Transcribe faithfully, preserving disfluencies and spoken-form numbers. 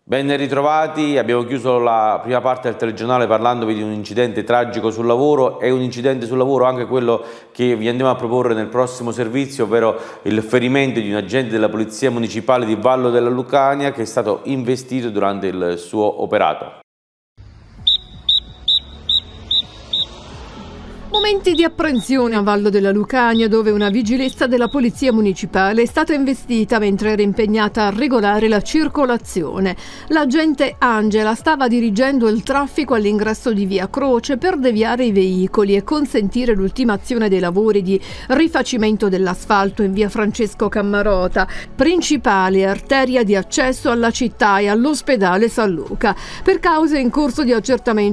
Ben ritrovati, abbiamo chiuso la prima parte del telegiornale parlandovi di un incidente tragico sul lavoro e un incidente sul lavoro anche quello che vi andiamo a proporre nel prossimo servizio, ovvero il ferimento di un agente della Polizia Municipale di Vallo della Lucania che è stato investito durante il suo operato. Momenti di apprensione a Vallo della Lucania, dove una vigilessa della Polizia Municipale è stata investita mentre era impegnata a regolare la circolazione. L'agente Angela stava dirigendo il traffico all'ingresso di Via Croce per deviare i veicoli e consentire l'ultimazione dei lavori di rifacimento dell'asfalto in Via Francesco Cammarota, principale arteria di accesso alla città e all'ospedale San Luca. Per cause in corso di accertamento